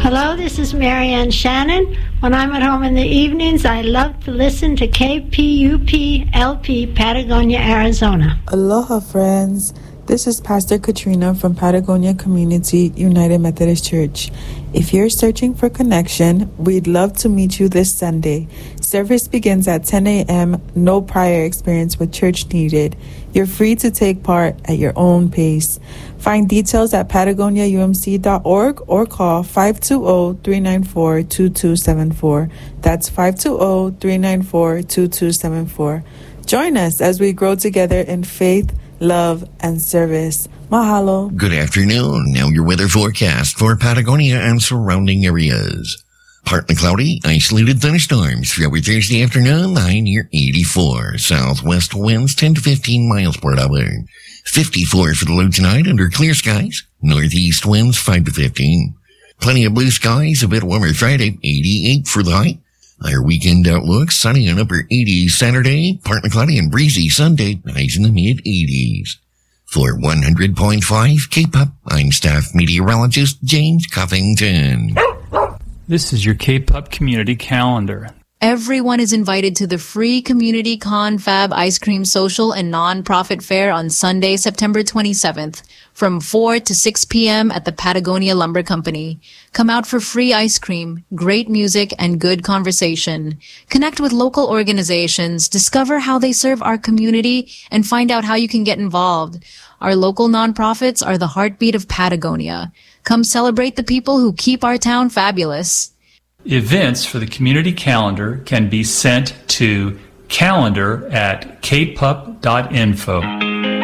Hello, this is Marianne Shannon. When I'm at home in the evenings, I love to listen to KPUP-LP, Patagonia, Arizona. Aloha, friends. This is Pastor Katrina from Patagonia Community United Methodist Church. If you're searching for connection, we'd love to meet you this Sunday. Service begins at 10 a.m., no prior experience with church needed. You're free to take part at your own pace. Find details at patagoniaumc.org or call 520-394-2274. That's 520-394-2274. Join us as we grow together in faith, love, and service. Mahalo. Good afternoon. Now your weather forecast for Patagonia and surrounding areas. Partly cloudy, isolated thunderstorms throughout Thursday afternoon, high near 84. Southwest winds 10 to 15 miles per hour. 54 for the low tonight under clear skies. Northeast winds 5 to 15. Plenty of blue skies, a bit warmer Friday, 88 for the high. Our weekend outlook, sunny and upper 80s Saturday, partly cloudy and breezy Sunday, highs in the mid-80s. For 100.5 K-Pop, I'm staff meteorologist James Covington. This is your K-Pop community calendar. Everyone is invited to the free Community Confab Ice Cream Social and Nonprofit Fair on Sunday, September 27th, from 4 to 6 p.m. at the Patagonia Lumber Company. Come out for free ice cream, great music, and good conversation. Connect with local organizations, discover how they serve our community, and find out how you can get involved. Our local nonprofits are the heartbeat of Patagonia. Come celebrate the people who keep our town fabulous. Events for the community calendar can be sent to calendar@kpup.info.